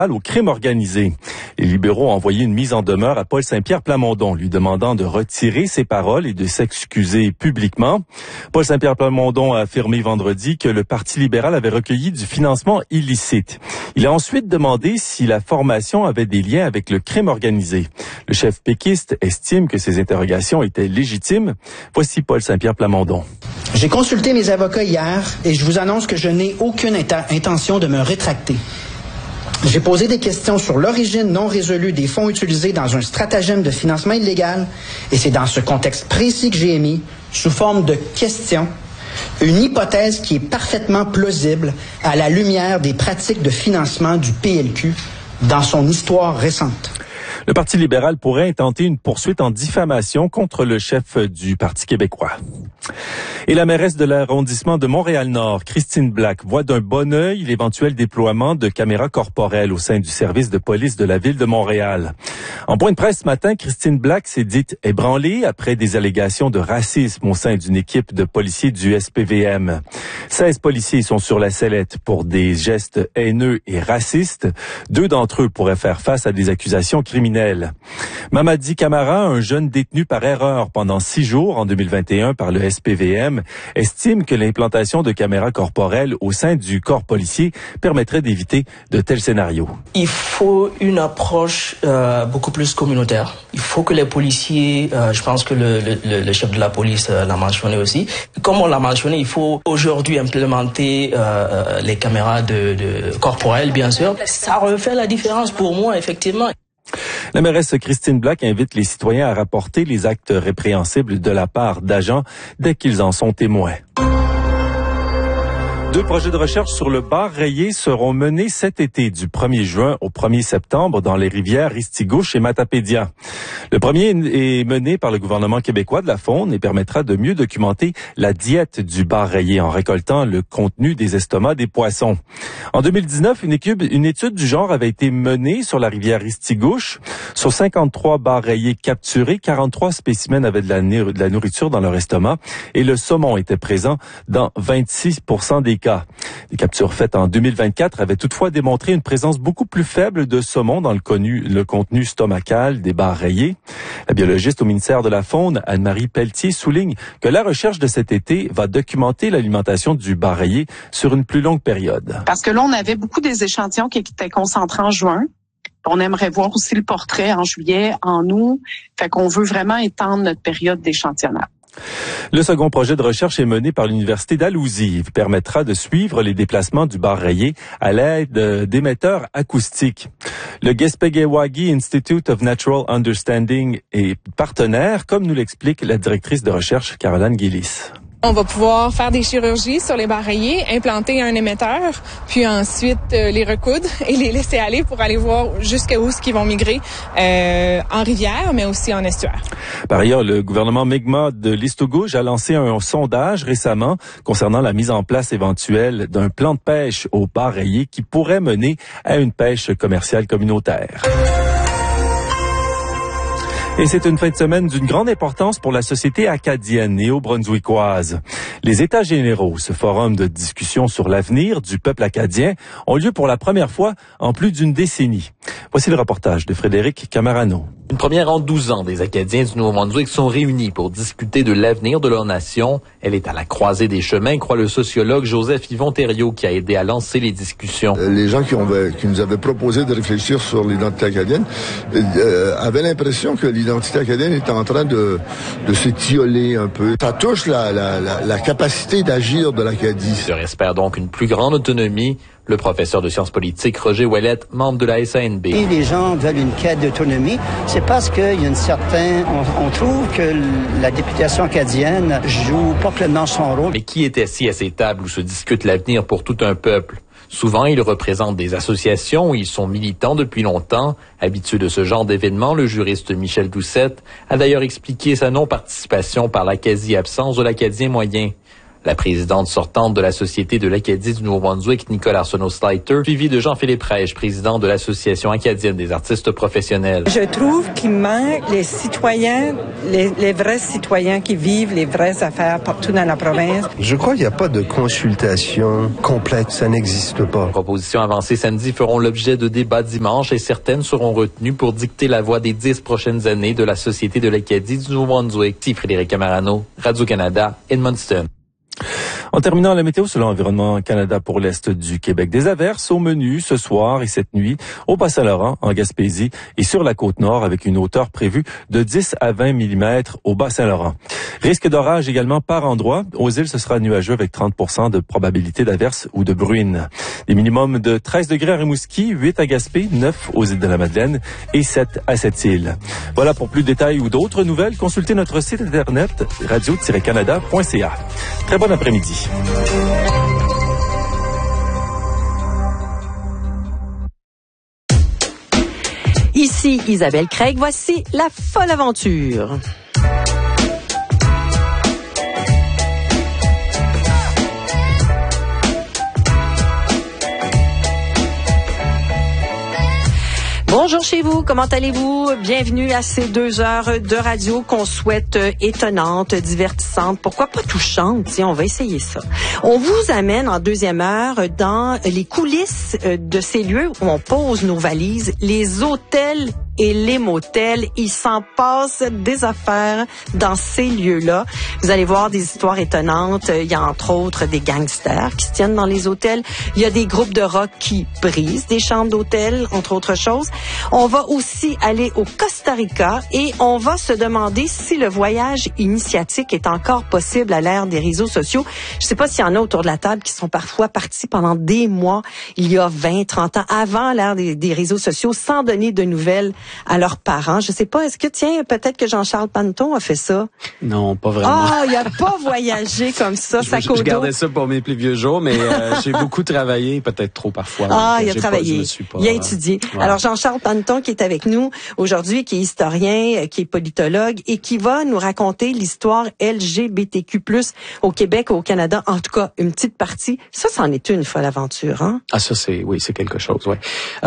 au crime organisé. Les libéraux ont envoyé une mise en demeure à Paul Saint-Pierre Plamondon, lui demandant de retirer ses paroles et de s'excuser publiquement. Paul Saint-Pierre Plamondon a affirmé vendredi que le Parti libéral avait recueilli du financement illicite. Il a ensuite demandé si la formation avait des liens avec le crime organisé. Le chef péquiste estime que ces interrogations étaient légitimes. Voici Paul Saint-Pierre Plamondon. J'ai consulté mes avocats hier et je vous annonce que je n'ai aucune intention de me rétracter. J'ai posé des questions sur l'origine non résolue des fonds utilisés dans un stratagème de financement illégal et c'est dans ce contexte précis que j'ai émis, sous forme de questions, une hypothèse qui est parfaitement plausible à la lumière des pratiques de financement du PLQ dans son histoire récente. Le Parti libéral pourrait intenter une poursuite en diffamation contre le chef du Parti québécois. Et la mairesse de l'arrondissement de Montréal-Nord, Christine Black, voit d'un bon œil l'éventuel déploiement de caméras corporelles au sein du service de police de la ville de Montréal. En point de presse ce matin, Christine Black s'est dite ébranlée après des allégations de racisme au sein d'une équipe de policiers du SPVM. 16 policiers sont sur la sellette pour des gestes haineux et racistes. 2 d'entre eux pourraient faire face à des accusations criminelles. Mamadi Camara, un jeune détenu par erreur pendant 6 jours en 2021 par le SPVM, estime que l'implantation de caméras corporelles au sein du corps policier permettrait d'éviter de tels scénarios. Il faut une approche beaucoup plus communautaire. Il faut que les policiers, je pense que le chef de la police l'a mentionné aussi, comme on l'a mentionné, il faut aujourd'hui implémenter les caméras de corporelles, bien sûr. Ça refait la différence pour moi, effectivement. La mairesse Christine Black invite les citoyens à rapporter les actes répréhensibles de la part d'agents dès qu'ils en sont témoins. 2 projets de recherche sur le bar rayé seront menés cet été du 1er juin au 1er septembre dans les rivières Ristigouche et Matapédia. Le premier est mené par le gouvernement québécois de la faune et permettra de mieux documenter la diète du bar rayé en récoltant le contenu des estomacs des poissons. En 2019, une étude du genre avait été menée sur la rivière Ristigouche. Sur 53 bars rayés capturés, 43 spécimens avaient de la nourriture dans leur estomac et le saumon était présent dans 26% des cas. Les captures faites en 2024 avaient toutefois démontré une présence beaucoup plus faible de saumon dans le contenu stomacal des bars rayés. La biologiste au ministère de la Faune, Anne-Marie Pelletier, souligne que la recherche de cet été va documenter l'alimentation du bar rayé sur une plus longue période. Parce que là, on avait beaucoup des échantillons qui étaient concentrés en juin. On aimerait voir aussi le portrait en juillet, en août. Fait qu'on veut vraiment étendre notre période d'échantillonnage. Le second projet de recherche est mené par l'Université d'Alousie. Il permettra de suivre les déplacements du bar rayé à l'aide d'émetteurs acoustiques. Le Gespegewagi Institute of Natural Understanding est partenaire, comme nous l'explique la directrice de recherche Caroline Gillis. On va pouvoir faire des chirurgies sur les bars rayés, implanter un émetteur, puis ensuite les recoudre et les laisser aller pour aller voir jusqu'où ils vont migrer en rivière, mais aussi en estuaire. Par ailleurs, le gouvernement Mi'kmaq de Listowgouge a lancé un sondage récemment concernant la mise en place éventuelle d'un plan de pêche aux bars rayés qui pourrait mener à une pêche commerciale communautaire. Et c'est une fin de semaine d'une grande importance pour la société acadienne néo-brunswickoise. Les États généraux, ce forum de discussion sur l'avenir du peuple acadien, ont lieu pour la première fois en plus d'une décennie. Voici le reportage de Frédéric Camarano. Une première en 12 ans des Acadiens du Nouveau-Brunswick sont réunis pour discuter de l'avenir de leur nation. Elle est à la croisée des chemins, croit le sociologue Joseph-Yvon Thériault, qui a aidé à lancer les discussions. Les gens qui nous avaient proposé de réfléchir sur l'identité acadienne avaient l'impression que l'identité acadienne était en train de s'étioler un peu. Ça touche la capacité d'agir de l'Acadie. Ils espèrent donc une plus grande autonomie. Le professeur de sciences politiques Roger Ouellette, membre de la SANB. Et les gens veulent une quête d'autonomie, c'est parce qu'il y a une certaine... On trouve que la députation acadienne joue pas pleinement son rôle. Mais qui est assis à ces tables où se discute l'avenir pour tout un peuple? Souvent, ils représentent des associations où ils sont militants depuis longtemps. Habitué de ce genre d'événements, le juriste Michel Doucette a d'ailleurs expliqué sa non-participation par la quasi-absence de l'Acadien moyen. La présidente sortante de la Société de l'Acadie du Nouveau-Brunswick, Nicole Arsenault-Slater, suivie de Jean-Philippe Raiche, président de l'Association acadienne des artistes professionnels. Je trouve qu'il manque les citoyens, les vrais citoyens qui vivent les vraies affaires partout dans la province. Je crois qu'il n'y a pas de consultation complète, ça n'existe pas. Les propositions avancées samedi feront l'objet de débats dimanche et certaines seront retenues pour dicter la voie des 10 prochaines années de la Société de l'Acadie du Nouveau-Brunswick. C'est Frédéric Camarano, Radio-Canada, Edmundston. En terminant la météo selon Environnement Canada pour l'Est du Québec. Des averses au menu ce soir et cette nuit au Bas-Saint-Laurent, en Gaspésie et sur la Côte-Nord avec une hauteur prévue de 10 à 20 mm au Bas-Saint-Laurent. Risque d'orage également par endroit. Aux îles, ce sera nuageux avec 30% de probabilité d'averse ou de bruine. Des minimums de 13 degrés à Rimouski, 8 à Gaspé, 9 aux îles de la Madeleine et 7 à Sept-Îles. Voilà, pour plus de détails ou d'autres nouvelles, consultez notre site internet radio-canada.ca. Très bon après-midi. Ici Isabelle Craig, voici la folle aventure. Bonjour chez vous, comment allez-vous? Bienvenue à ces 2 heures de radio qu'on souhaite étonnantes, divertissantes, pourquoi pas touchantes? Tiens, on va essayer ça. On vous amène en 2e heure dans les coulisses de ces lieux où on pose nos valises, les hôtels et les motels. Il s'en passe des affaires dans ces lieux-là. Vous allez voir des histoires étonnantes. Il y a entre autres des gangsters qui se tiennent dans les hôtels. Il y a des groupes de rock qui brisent des chambres d'hôtel, entre autres choses. On va aussi aller au Costa Rica et on va se demander si le voyage initiatique est encore possible à l'ère des réseaux sociaux. Je ne sais pas s'il y en a autour de la table qui sont parfois partis pendant des mois, il y a 20, 30 ans, avant l'ère des réseaux sociaux, sans donner de nouvelles à leurs parents. Je sais pas, est-ce que, tiens, peut-être que Jean-Charles Panton a fait ça? Non, pas vraiment. Ah, il a pas voyagé comme ça, sac au dos. Je gardais ça pour mes plus vieux jours, mais j'ai beaucoup travaillé, peut-être trop parfois. Ah, il a travaillé, il a étudié. Ouais. Alors, Jean-Charles Panton qui est avec nous aujourd'hui, qui est historien, qui est politologue et qui va nous raconter l'histoire LGBTQ+, au Québec, au Canada, en tout cas, une petite partie. Ça, c'en est une folle aventure, hein? Ah, ça, c'est quelque chose, ouais.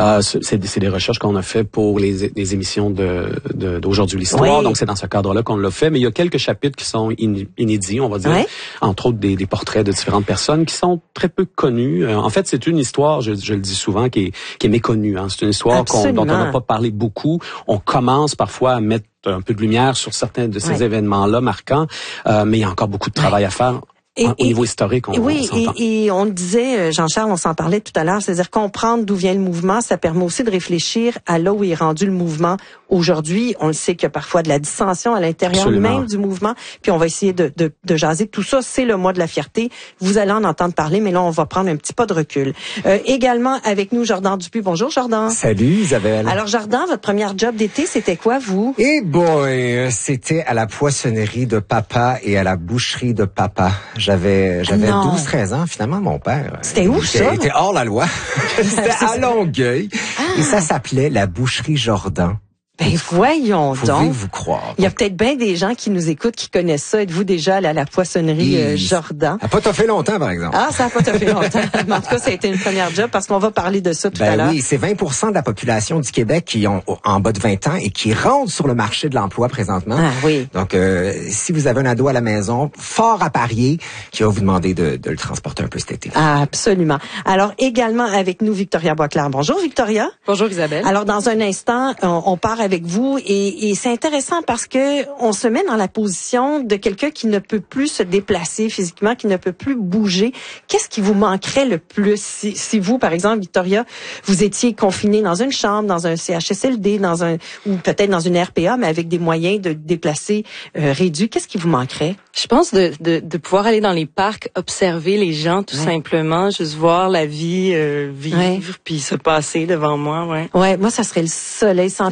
C'est des recherches qu'on a fait pour les émissions d'Aujourd'hui l'Histoire. Oui. Donc, c'est dans ce cadre-là qu'on l'a fait. Mais il y a quelques chapitres qui sont inédits, on va dire. Ouais. Entre autres, des portraits de différentes personnes qui sont très peu connues. En fait, c'est une histoire, je le dis souvent, qui est méconnue. Hein. C'est une histoire dont on n'a pas parlé beaucoup. On commence parfois à mettre un peu de lumière sur certains de ces événements-là marquants. Mais il y a encore beaucoup de travail à faire. Au niveau historique, on s'entend. Et on le disait, Jean-Charles, on s'en parlait tout à l'heure, c'est-à-dire comprendre d'où vient le mouvement, ça permet aussi de réfléchir à là où est rendu le mouvement aujourd'hui. On le sait qu'il y a parfois de la dissension à l'intérieur même du mouvement, puis on va essayer de jaser. Tout ça, c'est le mois de la fierté. Vous allez en entendre parler, mais là, on va prendre un petit pas de recul. Également avec nous, Jordan Dupuis. Bonjour, Jordan. Salut, Isabelle. Alors, Jordan, votre première job d'été, c'était quoi, vous? Eh boy, c'était à la poissonnerie de papa et à la boucherie de papa. J'avais 12-13 ans, finalement, mon père. C'était où, ça? Il était hors la loi. C'était à Longueuil. Et ça s'appelait la boucherie Jordan. Ben voyons donc. Pouvez-vous croire? Il y a peut-être bien des gens qui nous écoutent qui connaissent ça. Êtes-vous déjà allé à la poissonnerie Jordan? Ça n'a pas toffé longtemps, par exemple. Ah, ça n'a pas toffé longtemps. Mais en tout cas, ça a été une première job parce qu'on va parler de ça tout à l'heure. Oui, c'est 20% de la population du Québec qui ont en bas de 20 ans et qui rentrent sur le marché de l'emploi présentement. Ah oui. Donc, si vous avez un ado à la maison, fort à parier, qui va vous demander de le transporter un peu cet été. Ah, absolument. Alors, également avec nous, Victoria Boisclair. Bonjour, Victoria. Bonjour, Isabelle. Alors, dans un instant, on part avec vous et c'est intéressant parce que on se met dans la position de quelqu'un qui ne peut plus se déplacer physiquement, qui ne peut plus bouger. Qu'est-ce qui vous manquerait le plus si vous, par exemple, Victoria, vous étiez confiné dans une chambre, dans un CHSLD, ou peut-être dans une RPA, mais avec des moyens de déplacer réduits? Qu'est-ce qui vous manquerait? Je pense de pouvoir aller dans les parcs, observer les gens tout simplement, juste voir la vie vivre puis se passer devant moi, Ouais, moi ça serait le soleil, sentir le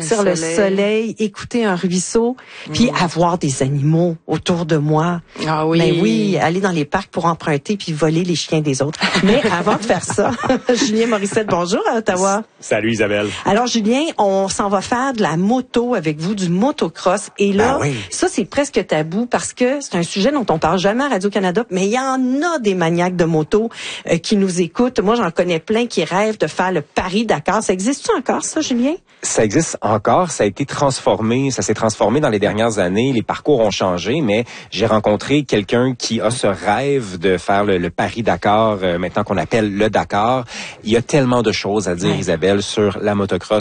soleil, écouter un ruisseau, puis avoir des animaux autour de moi. Ah oui. Ben oui, aller dans les parcs pour emprunter puis voler les chiens des autres. Mais avant de faire ça, Julien Morissette, bonjour à Ottawa. Salut Isabelle. Alors Julien, on s'en va faire de la moto avec vous, du motocross. Et là, ça c'est presque tabou parce que c'est un sujet dont on parle jamais à Radio-Canada, mais il y en a des maniaques de moto qui nous écoutent. Moi, j'en connais plein qui rêvent de faire le Paris-Dakar. Ça existe-tu encore, ça, Julien? Ça existe encore. Ça a été transformé. Ça s'est transformé dans les dernières années. Les parcours ont changé, mais j'ai rencontré quelqu'un qui a ce rêve de faire le Paris-Dakar, maintenant qu'on appelle le Dakar. Il y a tellement de choses à dire, Isabelle, sur la motocross,